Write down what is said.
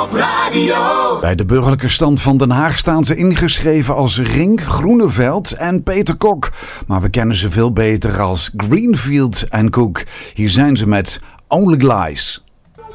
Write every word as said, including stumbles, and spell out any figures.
Top Radio. Bij de burgerlijke stand van Den Haag staan ze ingeschreven als Rink, Groeneveld en Peter Kok. Maar we kennen ze veel beter als Greenfield en Cook. Hier zijn ze met Only Lies.